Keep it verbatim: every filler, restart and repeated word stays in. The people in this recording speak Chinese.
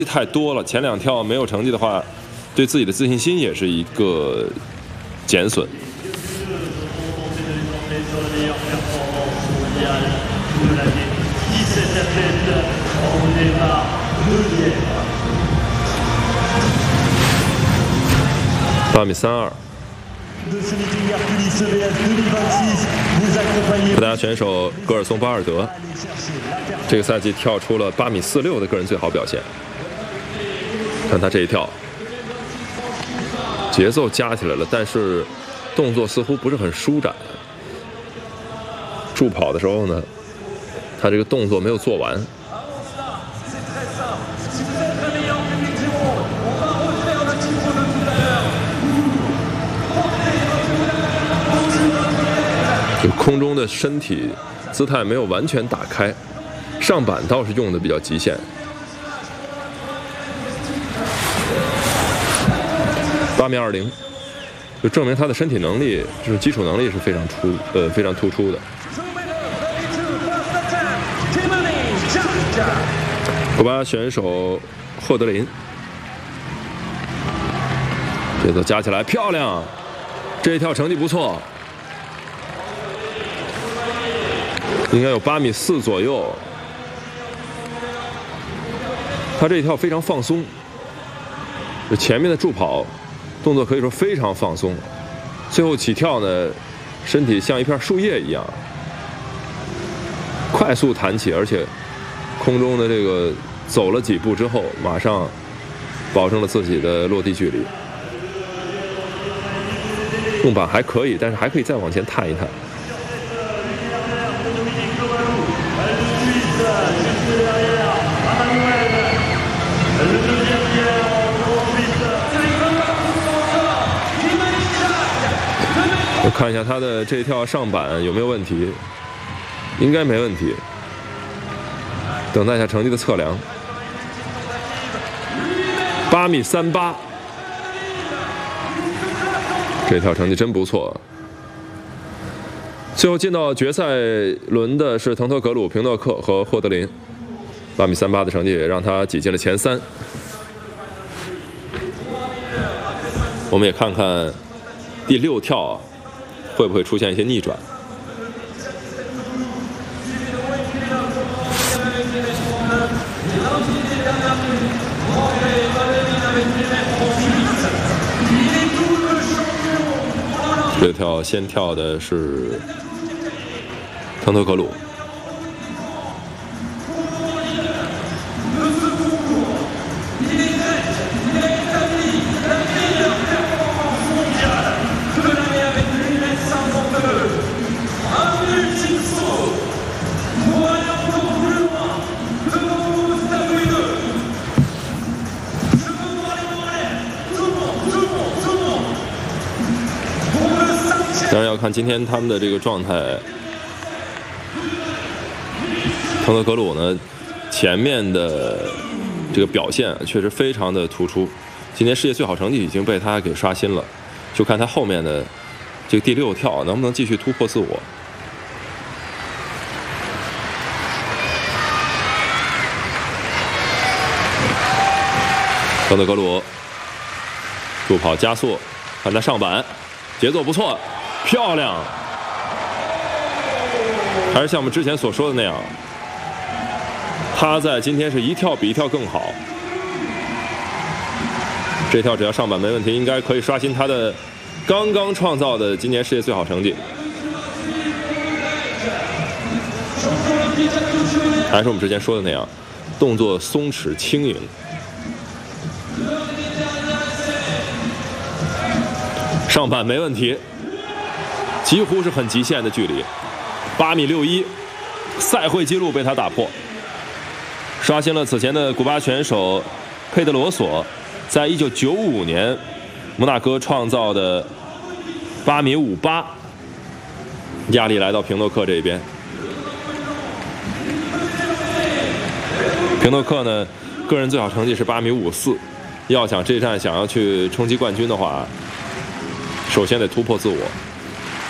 太多了，前两跳没有成绩的话，对自己的自信心也是一个减损。八米三二。葡萄牙选手戈尔松巴尔德，这个赛季跳出了八米四六的个人最好表现。看他这一跳，节奏加起来了，但是动作似乎不是很舒展。助跑的时候呢，他这个动作没有做完。就空中的身体姿态没有完全打开，上板倒是用的比较极限。八米二零，就证明他的身体能力，就是基础能力是非常出呃非常突出的。古巴选手霍德林，节奏加起来漂亮，这一跳成绩不错。应该有八米四左右，他这一跳非常放松，前面的助跑动作可以说非常放松，最后起跳呢，身体像一片树叶一样，快速弹起，而且空中的这个走了几步之后，马上保证了自己的落地距离，用板还可以，但是还可以再往前探一探。我看一下他的这一跳上板有没有问题，应该没问题。等待一下成绩的测量，八米三八，这跳成绩真不错。最后进到决赛轮的是滕特格鲁、平诺克和霍德林，八米三八的成绩也让他挤进了前三。我们也看看第六跳会不会出现一些逆转。这跳先跳的是滕特格鲁。当然要看今天他们的这个状态。滕特格鲁呢，前面的这个表现确实非常的突出，今年世界最好成绩已经被他给刷新了，就看他后面的这个第六跳能不能继续突破自我。滕特格鲁助跑加速，看他上板，节奏不错。漂亮，还是像我们之前所说的那样，他在今天是一跳比一跳更好。这跳只要上板没问题，应该可以刷新他的刚刚创造的今年世界最好成绩。还是我们之前说的那样，动作松弛轻盈。上板没问题。几乎是很极限的距离，八米六一，赛会纪录被他打破，刷新了此前的古巴选手佩德罗索在一九九五年摩纳哥创造的八米五八，压力来到平诺克这边。平诺克呢，个人最好成绩是八米五四，要想这站想要去冲击冠军的话，首先得突破自我。